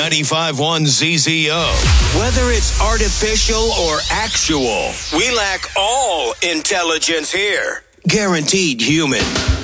95.1 ZZO. Whether it's artificial or actual, we lack all intelligence here. Guaranteed human.